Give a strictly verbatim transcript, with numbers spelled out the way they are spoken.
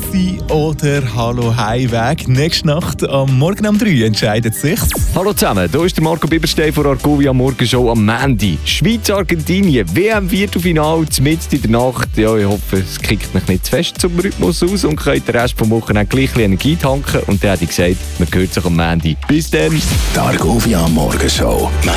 Taxi oder Hallo Heimweg. Nächste Nacht am Morgen um drei entscheidet sich's. Hallo zusammen, hier ist der Marco Biberstein von Argovia Morgenshow am Mandy. Schweiz-Argentinien, W M-Viertelfinale, mitten in der Nacht. Ja, ich hoffe, es kickt mich nicht zu fest zum Rhythmus aus und könnt den Rest vom Wochenende gleich ein Energie tanken. Und dann hätte ich gesagt, man hört sich am Mandy. Bis dann. Die Argovia Morgenshow.